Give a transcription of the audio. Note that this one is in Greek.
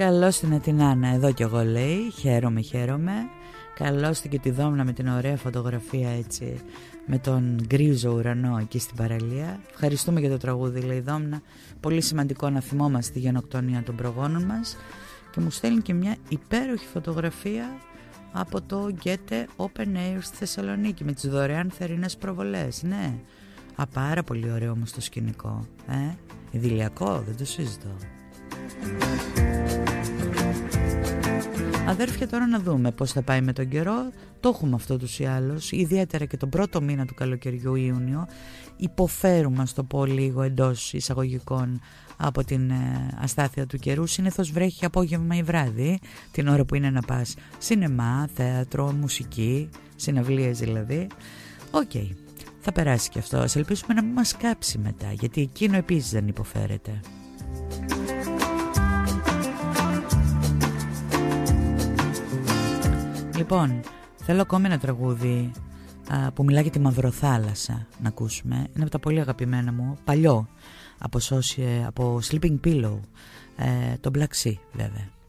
Καλώς την Ατινάνα, εδώ κι εγώ λέει. Χαίρομαι. Καλώς την και τη Δόμνα με την ωραία φωτογραφία έτσι, με τον γκρίζο ουρανό εκεί στην παραλία. Ευχαριστούμε για το τραγούδι, λέει η Δόμνα. Πολύ σημαντικό να θυμόμαστε τη γενοκτονία των προγόνων μας. Και μου στέλνει και μια υπέροχη φωτογραφία από το Γκέτε Open Air στη Θεσσαλονίκη με τις δωρεάν θερινές προβολές. Ναι, πάρα πολύ ωραίο όμως το σκηνικό. Ιδηλιακό, δεν το συζητώ. Αδέρφια, τώρα να δούμε πώς θα πάει με τον καιρό. Το έχουμε αυτό τους ή άλλως. Ιδιαίτερα και τον πρώτο μήνα του καλοκαιριού, Ιούνιο, υποφέρουμε, ας το πω λίγο εντός εισαγωγικών, από την αστάθεια του καιρού. Συνήθως βρέχει απόγευμα ή βράδυ, την ώρα που είναι να πας σινεμά, θέατρο, μουσική, συναυλίες δηλαδή. Οκ, θα περάσει και αυτό. Ας ελπίσουμε να μην μας κάψει μετά, γιατί εκείνο επίσης δεν υποφέρεται. Λοιπόν, θέλω ακόμη ένα τραγούδι που μιλάει για τη Μαυροθάλασσα να ακούσουμε. Είναι από τα πολύ αγαπημένα μου, παλιό, από Sleeping Pillow, το Black Sea βέβαια.